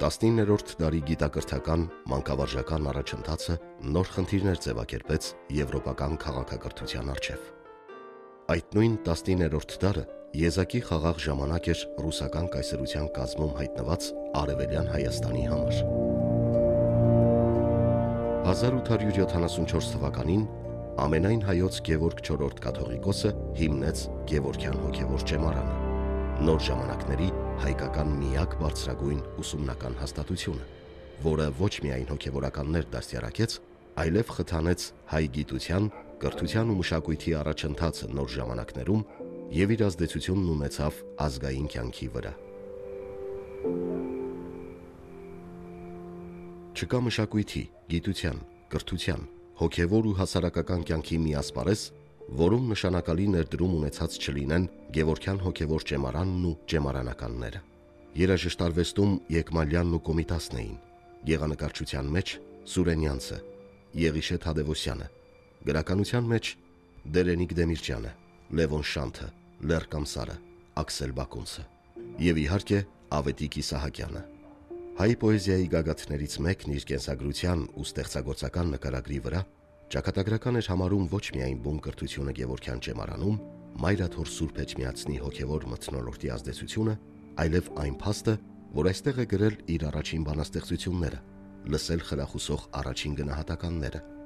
19-րդ դարի գիտակրթական մանկավարժական առաջընթացը նոր խնդիրներ ձևակերպեց եվրոպական քաղաքակրթության առջև։ Այդ նույն 19-րդ դարը եզակի խաղաղ ժամանակ էր ռուսական կայսրության կազմում հայտնված Արևելյան Հայաստանի համար։ 1874 թվականին ամենայն հայոց Գևորգ IV կաթողիկոսը հիմնեց Գևորգյան հոգևոր ճեմարանը, նոր ժամանակների հայկական միակ բարձրագույն ուսումնական հաստատությունը, որը ոչ միայն հոգևորականներ դաստիարակեց, այլև խթանեց հայ գիտության, կրթության ու մշակույթի առաջընթացը նոր ժամանակներում և իր ազդեցությունն ունեցավ ազգային կյանքի վրա։ Չկա մշակույթի, գիտության, կրթության, հոգևոր ու հասարակական կյանքի մի ասպարեզ, որում նշանակալի ներդրում ունեցած չլինեն Գևորգյան հոգևոր ճեմարանն ու ճեմարանականները։ Երաժշտարվեստում Եկմալյանն ու Կոմիտասն էին, գեղանկարչության մեջ Սուրենյանցը, Եղիշե Թադևոսյանը, գրականության մեջ Դերենիկ Դեմիրճյանը, Լևոն Շանթը, Լեռ Կամսարը, Աքսել Բակունցը և իհարկե Ավետիք Իսահակյանը։ Հայ պոեզիայի գագաթներից մեկն իր կենսագրության ու ստեղծագործական նկարագրի վրա ճակատագրական էր համարում ոչ միայն բուն կրթությունը Գևորգյան ճեմարանում, Մայրաթոր Սուրբ Էջմիածնի հոգևոր մթնոլորտի ազդեցությունը, այլև այն փաստը, որ այստեղ է գրել իր առաջին բանաստեղծությունները, լսել խրախուսող առաջին գնահատականները,